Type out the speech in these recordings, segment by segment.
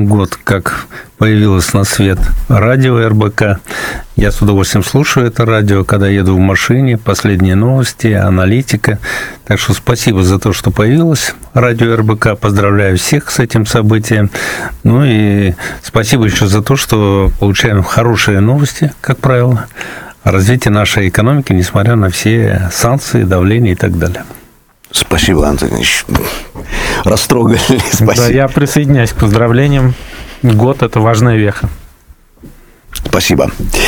21 год, как появилось на свет радио РБК. Я с удовольствием слушаю это радио, когда еду в машине, последние новости, аналитика. Так что спасибо за то, что появилось радио РБК. Поздравляю всех с этим событием. Ну и спасибо еще за то, что получаем хорошие новости, как правило, о развитии нашей экономики, несмотря на все санкции, давление и так далее. Спасибо, Антон Ильич. Растрогали. Спасибо. Да, я присоединяюсь к поздравлениям. Год – это важная веха. Спасибо.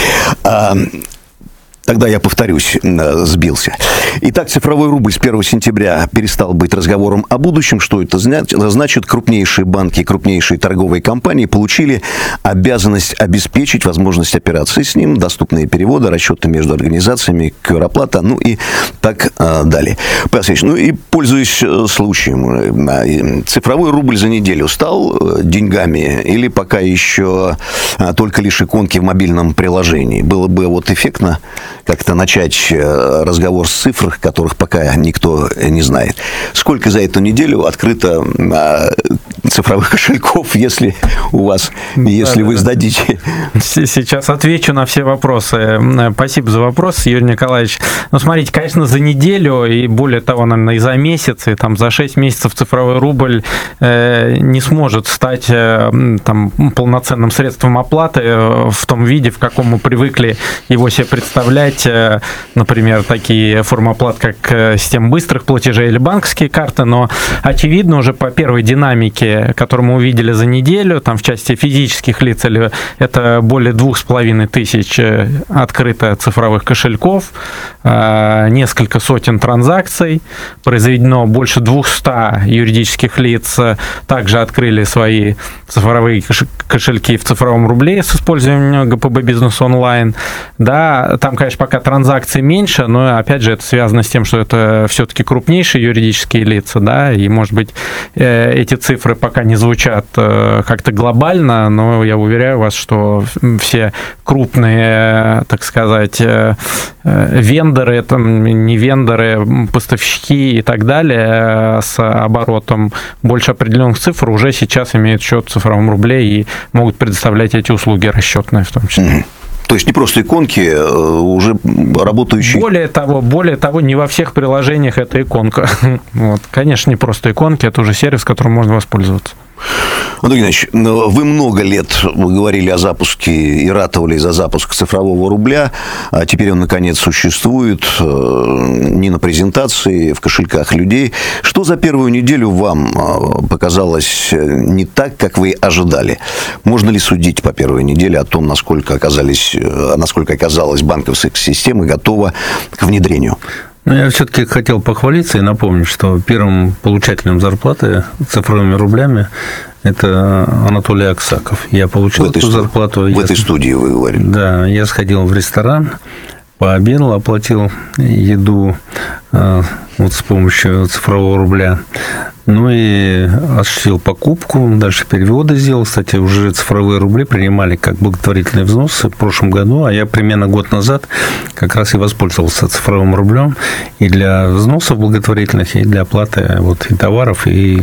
Тогда я повторюсь, сбился. Итак, цифровой рубль с 1 сентября перестал быть разговором о будущем. Что это значит? Крупнейшие банки, крупнейшие торговые компании получили обязанность обеспечить возможность операций с ним, доступные переводы, расчеты между организациями, QR-оплата, ну и так далее. Ну и пользуясь случаем, цифровой рубль за неделю стал деньгами или пока еще только лишь иконки в мобильном приложении? Было бы вот эффектно как-то начать разговор с цифрах, которых пока никто не знает. Сколько за эту неделю открыто цифровых кошельков, если у вас, если вы сдадите? Сейчас отвечу на все вопросы. Спасибо за вопрос, Юрий Николаевич. Ну, смотрите, конечно, за неделю и более того, наверное, и за месяц, и там за 6 месяцев цифровой рубль не сможет стать там полноценным средством оплаты в том виде, в каком мы привыкли его себе представлять. Например, такие формы оплат, как система быстрых платежей или банковские карты, но очевидно уже по первой динамике, которую мы увидели за неделю, там в части физических лиц, это более 2500 открыто цифровых кошельков, несколько сотен транзакций, произведено больше 200 юридических лиц, также открыли свои цифровые кошельки в цифровом рубле с использованием ГПБ Бизнес онлайн. Да, там, конечно, пока транзакций меньше, но, опять же, это связано с тем, что это все-таки крупнейшие юридические лица, да, и, может быть, эти цифры пока не звучат как-то глобально, но я уверяю вас, что все крупные, так сказать, вендоры, там, не вендоры, поставщики и так далее с оборотом больше определенных цифр уже сейчас имеют счет в цифровом рубле и могут предоставлять эти услуги расчетные в том числе. То есть не просто иконки, уже работающие. Более того, не во всех приложениях это иконка. Вот. Конечно, не просто иконки, это уже сервис, которым можно воспользоваться. Андрей Геннадьевич, вы много лет говорили о запуске и ратовали за запуск цифрового рубля, а теперь он, наконец, существует не на презентации, в кошельках людей. Что за первую неделю вам показалось не так, как вы ожидали? Можно ли судить по первой неделе о том, насколько оказалась банковская система готова к внедрению? Но я все-таки хотел похвалиться и напомнить, что первым получателем зарплаты цифровыми рублями это Анатолий Аксаков. Я получил эту зарплату. В этой студии вы говорили. Да, я сходил в ресторан, пообедал, оплатил еду вот с помощью цифрового рубля. Ну и осуществил покупку, дальше переводы сделал. Кстати, уже цифровые рубли принимали как благотворительные взносы в прошлом году, а я примерно год назад как раз и воспользовался цифровым рублем и для взносов благотворительных, и для оплаты вот, и товаров, и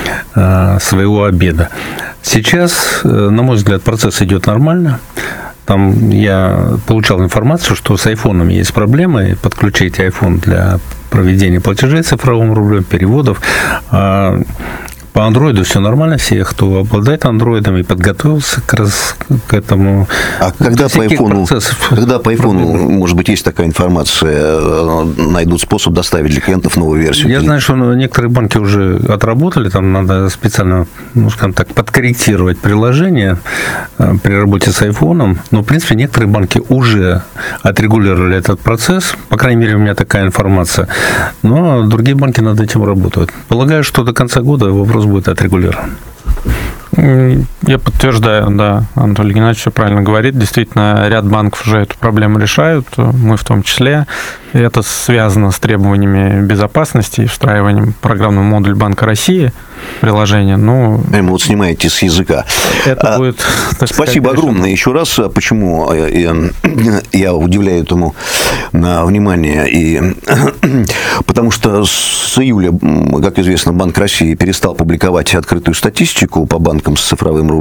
своего обеда. Сейчас, на мой взгляд, процесс идет нормально. Там я получал информацию, что с айфоном есть проблемы, подключить iPhone для проведения платежей цифровым рублем, переводов. По андроиду все нормально, все, кто обладает андроидом и подготовился как раз к этому. А когда по айфону, может быть, есть такая информация, найдут способ доставить для клиентов новую версию? Я знаю, что некоторые банки уже отработали, там надо специально, ну, скажем так, подкорректировать приложение при работе с айфоном, но, в принципе, некоторые банки уже отрегулировали этот процесс, по крайней мере, у меня такая информация, но другие банки над этим работают. Полагаю, что до конца года вопрос будет отрегулирован. Я подтверждаю, да, Анатолий Геннадьевич все правильно говорит. Действительно, ряд банков уже эту проблему решают, мы в том числе. И это связано с требованиями безопасности и встраиванием программного модуля Банка России приложения. Ну, вы вот снимаете с языка. Это будет, спасибо огромное еще раз. Почему я уделяю этому внимание? И потому что с июля, как известно, Банк России перестал публиковать открытую статистику по банкам с цифровым